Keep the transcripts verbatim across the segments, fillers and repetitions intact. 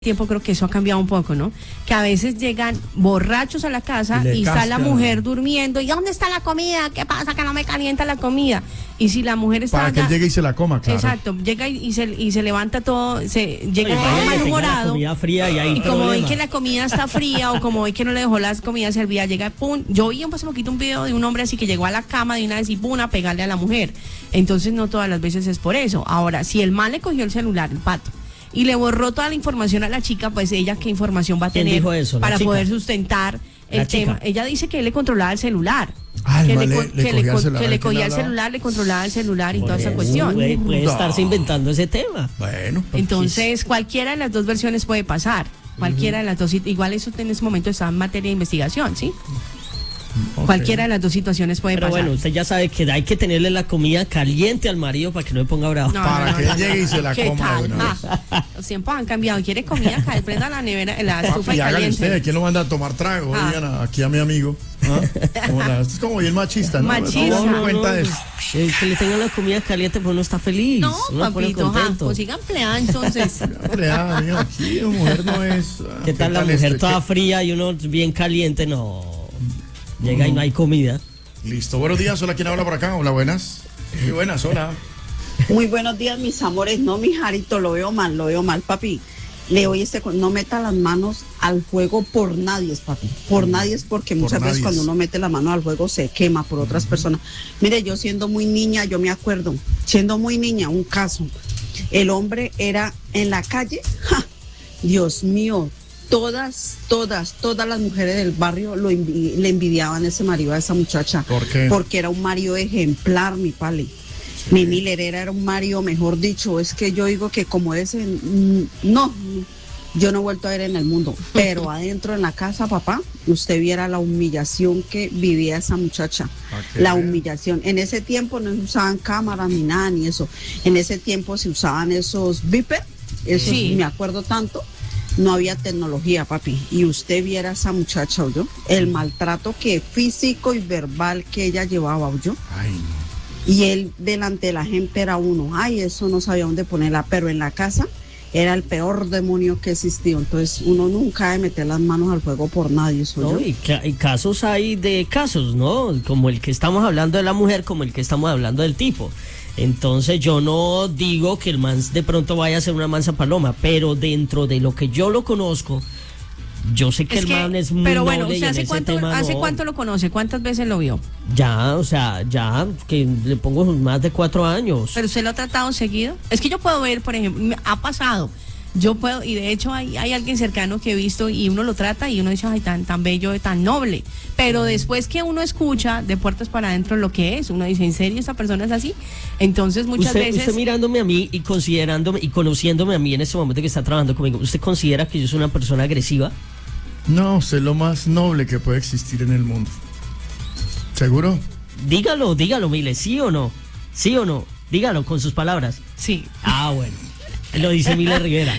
tiempo creo que eso ha cambiado un poco, ¿no? Que a veces llegan borrachos a la casa y, y está la mujer durmiendo. ¿Y dónde está la comida? ¿Qué pasa que no me calienta la comida? Y si la mujer está para allá, que llegue y se la coma, claro. Exacto, llega y, y, se, y se levanta todo, se llega todo malhumorado. Comida fría y ahí y como problema. ve que la comida está fría o como ve que no le dejó las comidas servidas, llega, pum. Yo vi un, hace poquito un video de un hombre así que llegó a la cama de una vez y pum, a pegarle a la mujer. Entonces no todas las veces es por eso. Ahora, si el man le cogió el celular, el pato, y le borró toda la información a la chica, pues ella qué información va a tener dijo eso, para chica? poder sustentar el La tema. chica. Ella dice que él le controlaba el celular. Ah, que el le, man co- le- le que le cogía co- el celular, que le ¿a quién cogía le el hablaba? celular, le controlaba el celular y Por toda esa eso, cuestión. Puede, puede No. estarse inventando ese tema. Bueno, Entonces, cualquiera de las dos versiones puede pasar. Cualquiera de las dos. Igual eso en ese momento está en materia de investigación, ¿sí? ok. Cualquiera de las dos situaciones puede Pero pasar. bueno, usted ya sabe que hay que tenerle la comida caliente al marido para que no me ponga bravo. No, para no, que no, él llegue y se la ¿qué coma tal? de una vez. Ah, los tiempos han cambiado. ¿Quiere comida? Cal- Prenda la nevera, la estufa y Papi, hágale usted, caliente. ¿quién lo manda a tomar trago? Ah. Digan a- aquí a mi amigo. ¿Ah? Como la- esto es como bien machista, ¿no? Machista. No, no, cuenta de eso. Eh, que le tengan la comida caliente, pues uno está feliz. No, uno se pone papito, ajá, contento. pues sigan peleando entonces. Hombre, ah, mijo, aquí mujer no es. ah, ¿Qué tal la este? mujer toda ¿Qué? fría y uno bien caliente? No. Llega y no hay comida. Listo, buenos días, hola, ¿quién habla por acá? Hola, buenas. Muy buenas, hola. Muy buenos días, mis amores. No, mi Jarito, lo veo mal, lo veo mal, papi. Le oye este, no meta las manos al fuego por nadie, papi. Por nadie es porque Por muchas veces nadie. cuando uno mete la mano al fuego se quema por otras personas. Mire, yo siendo muy niña, yo me acuerdo, siendo muy niña, un caso. El hombre era en la calle, ¡ja! Dios mío, todas, todas, todas las mujeres del barrio lo envi- le envidiaban ese marido a esa muchacha. ¿Por qué? Porque era un marido ejemplar, mi pali. Mi Miller era un marido, mejor dicho, es que yo digo que como ese, mm, no, yo no he vuelto a ver en el mundo, pero adentro en la casa, papá, usted viera la humillación que vivía esa muchacha, ¿A qué? la humillación. En ese tiempo no se usaban cámaras ni nada, ni eso. En ese tiempo se usaban esos Viper, esos, Sí. me acuerdo tanto. No había tecnología, papi. Y usted viera a esa muchacha, ¿oyó? El maltrato que físico y verbal que ella llevaba, ¿oyó? Ay, no. Y él delante de la gente era uno, ay, eso no sabía dónde ponerla, pero en la casa era el peor demonio que existió. Entonces uno nunca debe meter las manos al fuego por nadie, soy ¿No? yo. Y, ca- y casos hay de casos, ¿no? Como el que estamos hablando de la mujer, como el que estamos hablando del tipo. Entonces yo no digo que el man de pronto vaya a ser una mansa paloma, pero dentro de lo que yo lo conozco, yo sé que Es el que, man es muy pero bueno, noble y ¿usted en hace ese cuánto, tema hace no. cuánto lo conoce? ¿Cuántas veces lo vio? Ya, o sea, ya, que le pongo más de cuatro años. ¿Pero usted lo ha tratado seguido? Es que yo puedo ver, por ejemplo, me ha pasado. Yo puedo, y de hecho hay, hay alguien cercano que he visto y uno lo trata y uno dice, ay, tan, tan bello, tan noble. Pero después que uno escucha de puertas para adentro lo que es, uno dice, ¿en serio esta persona es así? Entonces muchas usted, veces... usted mirándome a mí y considerándome y conociéndome a mí en este momento que está trabajando conmigo, ¿usted considera que yo soy una persona agresiva? No, usted es lo más noble que puede existir en el mundo. ¿Seguro? Dígalo, dígalo, Mile, ¿sí o no? ¿Sí o no? Dígalo con sus palabras. Sí. Ah, bueno. Lo dice Mile Rivera.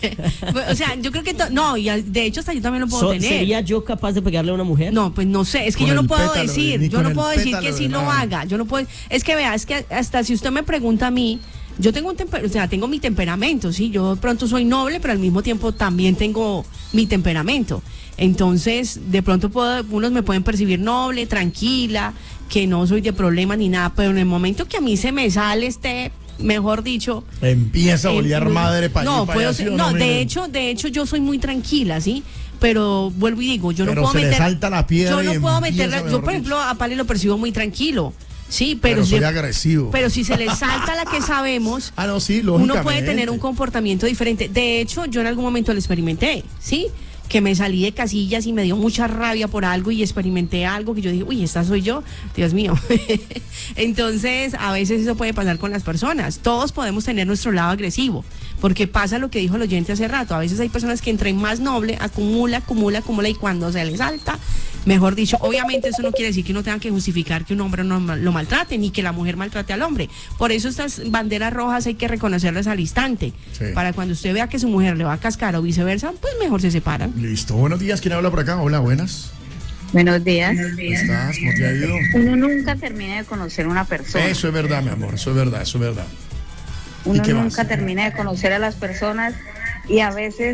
O sea, yo creo que... to- No, y al- de hecho hasta yo también lo puedo So- tener. ¿Sería yo capaz de pegarle a una mujer? No, pues no sé, es que Con yo no el puedo pétalo, decir, ni yo con no el puedo decir pétalo que de sí lo nada. haga, yo no puedo, es que vea, es que hasta si usted me pregunta a mí, yo tengo un temper, o sea, tengo mi temperamento, sí, yo de pronto soy noble, pero al mismo tiempo también tengo mi temperamento. Entonces, de pronto puedo, unos me pueden percibir noble, tranquila, que no soy de problemas ni nada, pero en el momento que a mí se me sale este, mejor dicho, Empieza a eh, bolear madre para no, puedo ser- no, de hecho, de hecho yo soy muy tranquila, ¿sí? Pero vuelvo y digo, yo no Pero puedo se le meter, salta la piedra yo y no puedo empieza, meterla, yo mejor por ejemplo a Pali lo percibo muy tranquilo, sí, pero, Pero soy si- agresivo. pero si se le salta la que sabemos, Ah, no, sí, uno lógicamente. puede tener un comportamiento diferente. De hecho, yo en algún momento lo experimenté, ¿sí? Que me salí de casillas y me dio mucha rabia por algo y experimenté algo que yo dije, uy, esta soy yo, Dios mío. Entonces, a veces eso puede pasar con las personas. Todos podemos tener nuestro lado agresivo, porque pasa lo que dijo el oyente hace rato. A veces hay personas que entre más noble, acumula, acumula, acumula y cuando se les salta, mejor dicho, obviamente eso no quiere decir que uno tenga que justificar que un hombre no ma- lo maltrate, ni que la mujer maltrate al hombre. Por eso estas banderas rojas hay que reconocerlas al instante. Sí. Para cuando usted vea que su mujer le va a cascar o viceversa, pues mejor se separan. Listo, buenos días, ¿quién habla por acá? Hola, buenas. Buenos días. ¿Cómo estás? ¿Cómo te ha ido? Uno nunca termina de conocer a una persona. Eso es verdad, mi amor, eso es verdad, eso es verdad. Uno qué nunca más? termina de conocer a las personas y a veces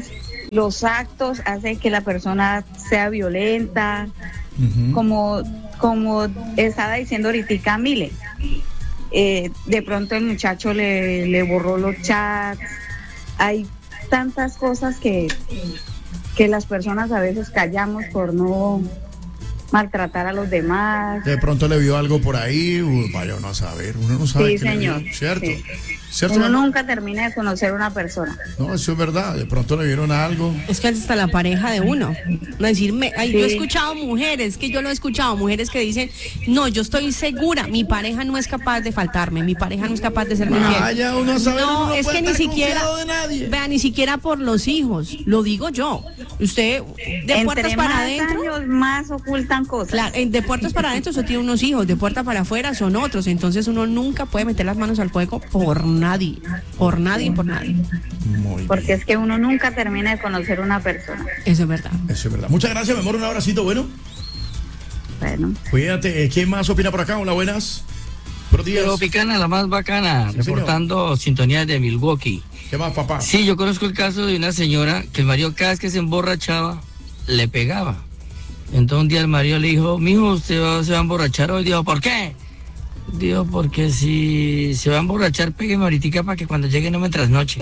los actos hacen que la persona sea violenta, Ujú. como, como estaba diciendo ahorita Mile. Eh, de pronto el muchacho le, le borró los chats. Hay tantas cosas que, que las personas a veces callamos por no maltratar a los demás. De pronto le vio algo por ahí, uy, vaya uno a saber, uno no sabe Sí, qué le vio, señor. ¿cierto? Sí. ¿Cierto? Uno mi amor? nunca termina de conocer a una persona. No, eso es verdad, de pronto le vieron algo. Es que hasta la pareja de uno. No decirme, ay, yo he Sí. escuchado mujeres, que yo lo he escuchado, mujeres que dicen, no, yo estoy segura, mi pareja no es capaz de faltarme, mi pareja no es capaz de serme fiel. Vaya uno a saber, uno No, no es puede que ni estar siquiera, confiado de nadie. vea, ni siquiera por los hijos, lo digo yo. Usted, de puertas Entre para más adentro, años, más ocultan cosas. claro, eh, de puertas para adentro usted tiene unos hijos, de puerta para afuera son otros, entonces uno nunca puede meter las manos al fuego por nadie, por nadie, por nadie. Muy Porque bien, es que uno nunca termina de conocer a una persona. Eso es verdad. eso es verdad. Muchas gracias, mi amor, un abracito, bueno. Bueno. Cuídate, eh, ¿quién más opina por acá? Hola, buenas. Buenos días. Tropicana, la más bacana, Sí, reportando sintonía de Milwaukee. ¿Qué más, papá? Sí, yo conozco el caso de una señora que el marido cada vez que se emborrachaba, le pegaba. Entonces un día el marido le dijo, mijo, ¿usted va, se va a emborrachar hoy? Dijo, ¿por qué? Dijo, porque si se va a emborrachar, pégueme ahorita para que cuando llegue no me trasnoche.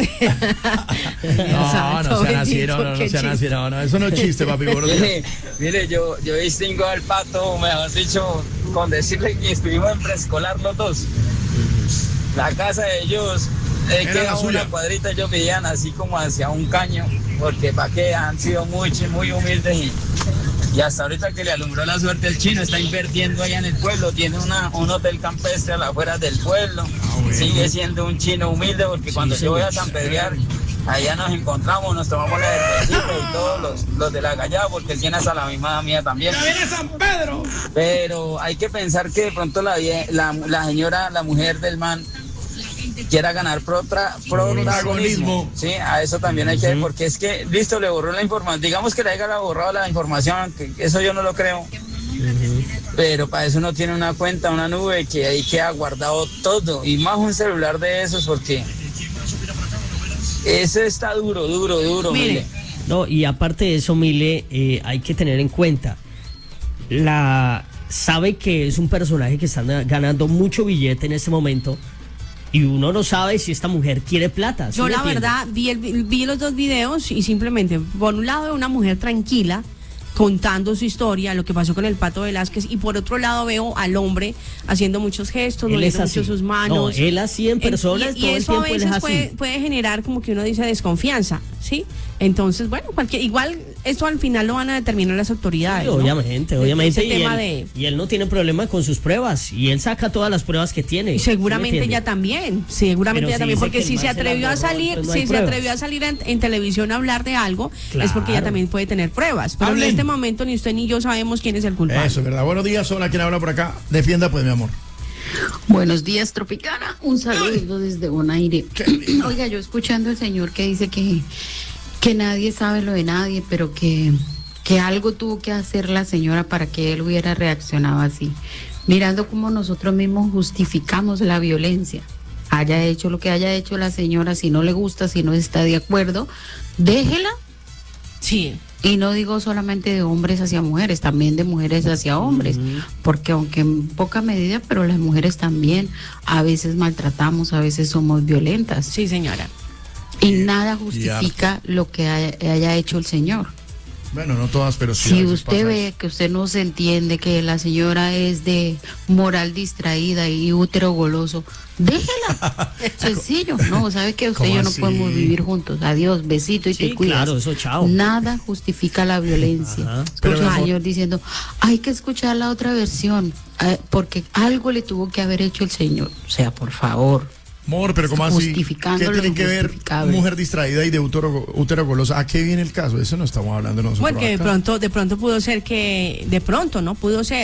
No, no sean así, no, no, no Qué sean así, chiste. no, no, eso no es chiste, papi, buenos días. Mire, mire, yo, yo distingo al Pato, mejor dicho, con decirle que estuvimos en preescolar los dos. La casa de ellos eh, Era queda la suya. una cuadrita, ellos vivían así como hacia un caño, porque para que han sido muy, muy humildes y, y hasta ahorita que le alumbró la suerte el chino, está invirtiendo allá en el pueblo, tiene una, un hotel campestre a las afueras del pueblo, bueno. sigue siendo un chino humilde porque cuando yo voy a San Pedrear, allá nos encontramos, nos tomamos la cervecita y todos los, los de la gallada, porque él tiene hasta la misma mía también. ¡Ya viene San Pedro! Pero hay que pensar que de pronto la, vie- la, la señora, la mujer del man, quiera ganar protra- protagonismo. Sí, a eso también hay que ver, porque es que, listo, le borró la información. Digamos que le haya borrado la información, que eso yo no lo creo. Pero para eso uno tiene una cuenta, una nube, que ahí queda guardado todo. Y más un celular de esos, porque eso está duro, duro, duro, Mire. mire. No, y aparte de eso, Mile, eh, hay que tener en cuenta, la sabe que es un personaje que está na- ganando mucho billete en este momento y uno no sabe si esta mujer quiere plata. ¿sí Yo me la entiende? verdad vi, el- vi los dos videos y simplemente, por un lado, una mujer tranquila contando su historia, lo que pasó con el Pato Velázquez, y por otro lado veo al hombre haciendo muchos gestos, Él es moviendo así. mucho sus manos. No, él así en personas, y, y todo el eso a tiempo él es veces así. puede, puede generar como que uno dice desconfianza, ¿sí? Entonces, bueno, cualquier, igual esto al final lo van a determinar las autoridades. Sí, ¿no? obviamente, Ese obviamente. Y tema él, de- y él no tiene problema con sus pruebas y él saca todas las pruebas que tiene. Y ¿sí me seguramente entiende? ella también, seguramente Pero ella si también, dice porque que el si man se se la atrevió a borró, salir, entonces no hay si se pruebas. atrevió a salir en, en televisión a hablar de algo, es porque ella Claro. también puede tener pruebas. Pero Hablen. en este momento ni usted ni yo sabemos quién es el culpable. Eso es verdad. Buenos días, hola, ¿quién habla por acá? Defienda, pues, mi amor. Buenos días, Tropicana. Un saludo desde Bonaire. Qué lindo. Oiga, yo escuchando al señor que dice que, que nadie sabe lo de nadie, pero que, que algo tuvo que hacer la señora para que él hubiera reaccionado así. Mirando cómo nosotros mismos justificamos la violencia. Haya hecho lo que haya hecho la señora, si no le gusta, si no está de acuerdo, déjela. Sí. Y no digo solamente de hombres hacia mujeres, también de mujeres hacia hombres, porque aunque en poca medida, pero las mujeres también a veces maltratamos, a veces somos violentas. Sí, señora. Y nada justifica lo que haya, haya hecho el Señor. Bueno, no todas, pero sí. a Si veces usted pasa ve eso. que usted no se entiende, que la señora es de moral distraída y útero goloso, déjela. Sencillo. No, ¿sabe que usted y ¿Cómo yo no así? podemos vivir juntos? Adiós, besito y Sí, te cuidas. claro, eso, chao. Nada justifica la violencia. Ajá. Pero Escucho al mejor- señor diciendo, hay que escuchar la otra versión, eh, porque algo le tuvo que haber hecho el señor. O sea, por favor. Amor, pero ¿cómo así? Justificando ¿Qué lo tiene que ver injustificable. mujer distraída y de útero, útero golosa? ¿A qué viene el caso? Eso no estamos hablando nosotros. Porque de acá. pronto, de pronto pudo ser que, de pronto, ¿no? Pudo ser.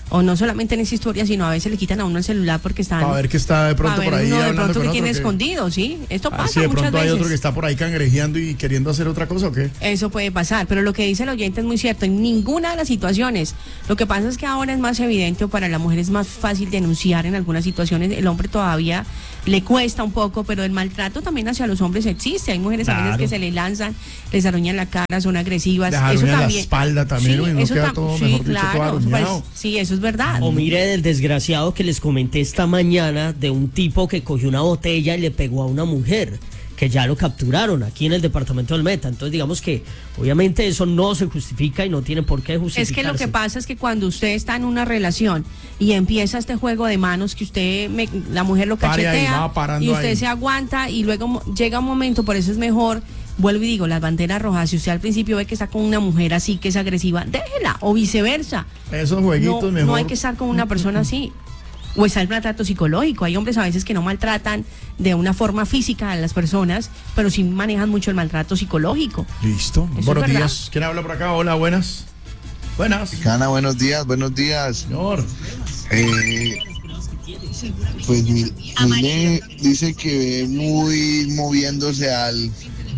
O no solamente en esa historia, sino a veces le quitan a uno el celular porque están... A ver que está de pronto por ahí uno de hablando pronto con que otro tiene que- escondido, ¿sí? Esto Ah, pasa sí, de muchas pronto hay veces. otro que está por ahí cangrejeando y queriendo hacer otra cosa, ¿o qué? Eso puede pasar, pero lo que dice el oyente es muy cierto. En ninguna de las situaciones. Lo que pasa es que ahora es más evidente, o para la mujer es más fácil denunciar en algunas situaciones. El hombre todavía le cuesta un poco, pero el maltrato también hacia los hombres existe. Hay mujeres a veces Claro. que se le lanzan, les aruñan la cara, son agresivas. Les Eso aruñan la también. espalda también, uy, uno eso queda tam- todo, sí, mejor dicho, todo claro, pues, aruñado. sí, eso es verdad. O mire del desgraciado que les comenté esta mañana de un tipo que cogió una botella y le pegó a una mujer, que ya lo capturaron aquí en el departamento del Meta. Entonces digamos que obviamente eso no se justifica y no tiene por qué justificarse. Es que lo que pasa es que cuando usted está en una relación y empieza este juego de manos que usted, me- la mujer lo Pare ahí, cachetea va parando y usted ahí. se aguanta y luego mo- llega un momento, por eso es mejor, vuelvo y digo, las banderas rojas, si usted al principio ve que está con una mujer así que es agresiva, déjela, o viceversa. Esos jueguitos No, mejor. no hay que estar con una persona así. O está el maltrato psicológico. Hay hombres a veces que no maltratan de una forma física a las personas, pero sí manejan mucho el maltrato psicológico. Listo. Eso es Buenos verdad. días. ¿Quién habla por acá? Hola, buenas. Buenas. Cana, buenos días, buenos días. Señor. Eh, pues mi- Mile dice que ve muy moviéndose al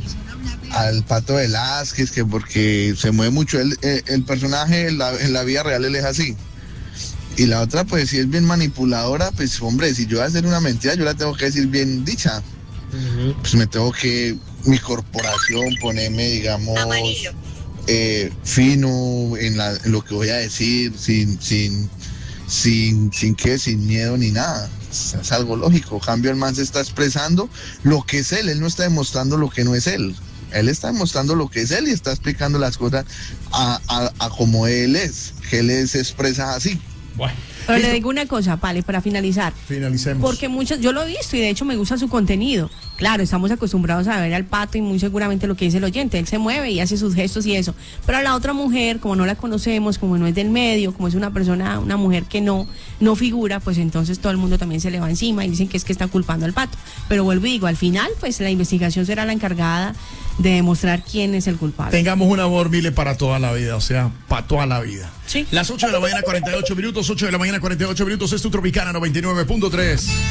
al Pato Velázquez, que porque se mueve mucho. El, el, el personaje en la, en la vida real él es así. Y la otra, pues si es bien manipuladora, pues hombre, si yo voy a hacer una mentira, yo la tengo que decir bien dicha. Pues me tengo que, mi corporación, ponerme, digamos, eh, fino en, la, en lo que voy a decir, sin, sin, sin, sin qué, sin miedo ni nada. Es, es algo lógico. Cambio, el man se está expresando lo que es él, él no está demostrando lo que no es él. Él está demostrando lo que es él y está explicando las cosas a, a, a como él es, que él se expresa así. Bueno. Pero Listo. le digo una cosa, Pale, para finalizar. Finalicemos. Porque muchas, yo lo he visto y de hecho me gusta su contenido. Claro, estamos acostumbrados a ver al Pato y muy seguramente lo que dice el oyente, él se mueve y hace sus gestos y eso. Pero a la otra mujer, como no la conocemos, como no es del medio, como es una persona, una mujer que no, no figura, pues entonces todo el mundo también se le va encima y dicen que es que está culpando al Pato. Pero vuelvo y digo, al final, pues la investigación será la encargada de demostrar quién es el culpable. Tengamos un amor, Mile, para toda la vida, o sea, para toda la vida. Sí. Las ocho de la mañana, cuarenta y ocho minutos, ocho de la mañana, cuarenta y ocho minutos, es tu Tropicana noventa y nueve punto tres.